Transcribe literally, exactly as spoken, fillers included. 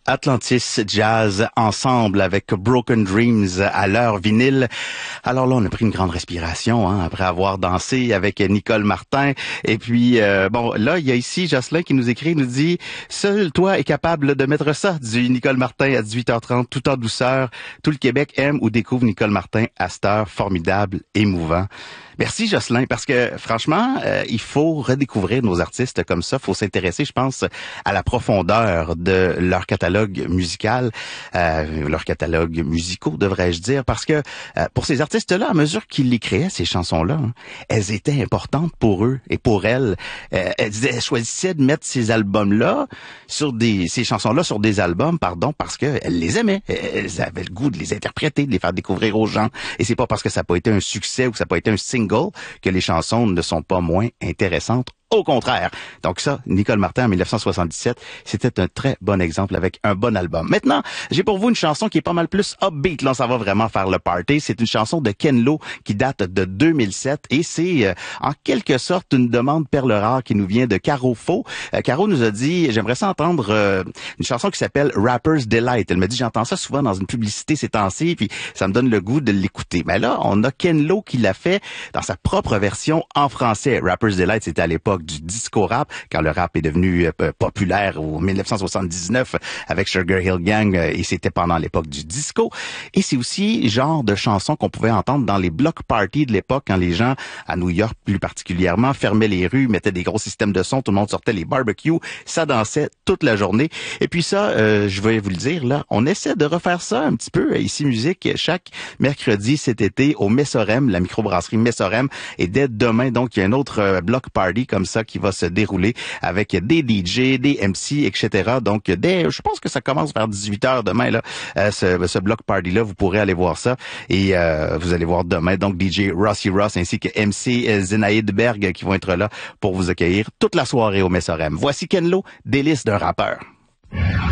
Atlantis Jazz ensemble avec Broken Dreams à l'heure vinyle. Alors là, on a pris une grande respiration hein, après avoir dansé avec Nicole Martin. Et puis, euh, bon, là, il y a ici Jocelyn qui nous écrit, nous dit « Seul toi est capable de mettre ça du Nicole Martin à dix-huit heures trente, tout en douceur. Tout le Québec aime ou découvre Nicole Martin à cette heure formidable, émouvant. » Merci Jocelyn, parce que franchement, euh, il faut redécouvrir nos artistes comme ça. Il faut s'intéresser, je pense, à la profondeur de leur catalogue musical, euh, leur catalogue musicaux, devrais-je dire, parce que euh, pour ces artistes-là, à mesure qu'ils les créaient, ces chansons-là, hein, elles étaient importantes pour eux et pour elles. Euh, elles, elles choisissaient de mettre ces albums-là sur des, ces chansons-là sur des albums, pardon, parce qu'elles les aimaient. Elles avaient le goût de les interpréter, de les faire découvrir aux gens. Et c'est pas parce que ça n'a pas été un succès ou que ça n'a pas été un single que les chansons ne sont pas moins intéressantes. Au contraire. Donc ça, Nicole Martin en dix-neuf cent soixante-dix-sept, c'était un très bon exemple avec un bon album. Maintenant, j'ai pour vous une chanson qui est pas mal plus upbeat. Là, ça va vraiment faire le party. C'est une chanson de Ken Lo qui date de deux mille sept et c'est euh, en quelque sorte une demande perle rare qui nous vient de Caro Faux. Euh, Caro nous a dit, j'aimerais ça entendre euh, une chanson qui s'appelle Rapper's Delight. Elle me dit, j'entends ça souvent dans une publicité ces temps-ci, puis ça me donne le goût de l'écouter. Mais là, on a Ken Lo qui l'a fait dans sa propre version en français. Rapper's Delight, c'était à l'époque du disco rap, quand le rap est devenu euh, populaire en dix-neuf cent soixante-dix-neuf avec Sugar Hill Gang, euh, et c'était pendant l'époque du disco. Et c'est aussi le genre de chanson qu'on pouvait entendre dans les block parties de l'époque, quand les gens, à New York plus particulièrement, fermaient les rues, mettaient des gros systèmes de son, tout le monde sortait les barbecues, ça dansait toute la journée. Et puis ça, euh, je vais vous le dire, là, on essaie de refaire ça un petit peu, ici Musique, chaque mercredi cet été au Messorem, la microbrasserie Messorem, et dès demain, donc, il y a un autre euh, block party comme ça qui va se dérouler avec des D J, des M C, et cetera. Donc, dès, je pense que ça commence vers dix-huit heures demain, là, euh, ce, ce block party-là, vous pourrez aller voir ça. Et euh, vous allez voir demain, donc, D J Rossi Ross ainsi que M C Zenaïde Berg qui vont être là pour vous accueillir toute la soirée au Messorem. Voici Ken Lo, délice d'un rappeur.